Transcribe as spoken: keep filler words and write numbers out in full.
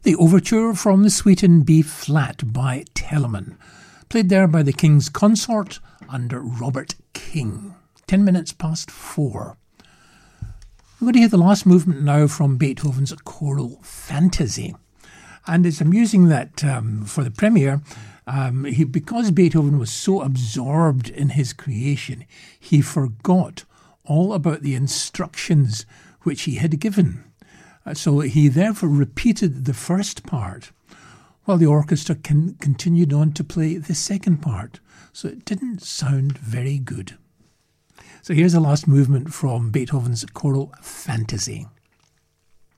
The Overture from the Suite in B-flat by Telemann, played there by the King's Consort under Robert King. Ten minutes past four. We're going to hear the last movement now from Beethoven's Choral Fantasy. And it's amusing that um, for the premiere, um, he, because Beethoven was so absorbed in his creation, he forgot all about the instructions which he had given. So he therefore repeated the first part, while the orchestra can, continued on to play the second part. So it didn't sound very good. So here's the last movement from Beethoven's Choral Fantasy.